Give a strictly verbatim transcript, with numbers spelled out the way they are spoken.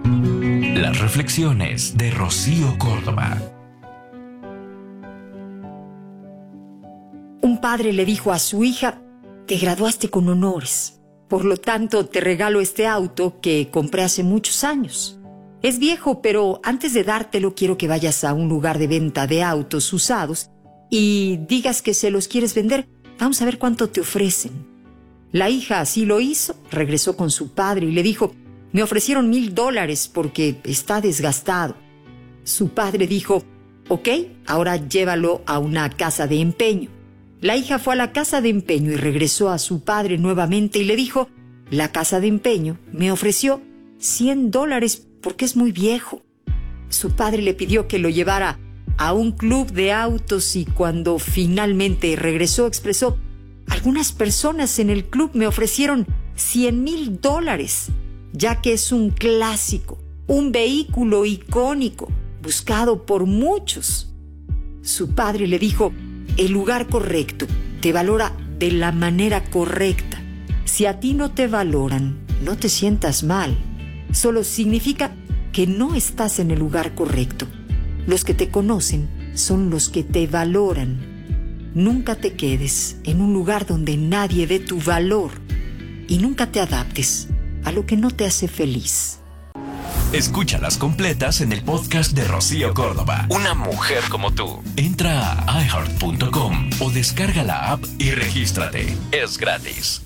Las reflexiones de Rocío Córdoba. Un padre le dijo a su hija: te graduaste con honores, por lo tanto te regalo este auto que compré hace muchos años. Es viejo, pero antes de dártelo quiero que vayas a un lugar de venta de autos usados y digas que se los quieres vender. Vamos a ver cuánto te ofrecen. La hija así lo hizo, regresó con su padre y le dijo: me ofrecieron mil dólares porque está desgastado. Su padre dijo: ok, ahora llévalo a una casa de empeño. La hija fue a la casa de empeño y regresó a su padre nuevamente y le dijo: la casa de empeño me ofreció cien dólares porque es muy viejo. Su padre le pidió que lo llevara a un club de autos y cuando finalmente regresó expresó: algunas personas en el club me ofrecieron cien mil dólares, ya que es un clásico, un vehículo icónico, buscado por muchos. Su padre le dijo: el lugar correcto te valora de la manera correcta. Si a ti no te valoran, no te sientas mal. Solo significa que no estás en el lugar correcto. Los que te conocen son los que te valoran. Nunca te quedes en un lugar donde nadie ve tu valor y nunca te adaptes a lo que no te hace feliz. Escúchalas completas en el podcast de Rocío Córdoba. Una mujer como tú. Entra a i heart punto com o descarga la app y regístrate. Es gratis.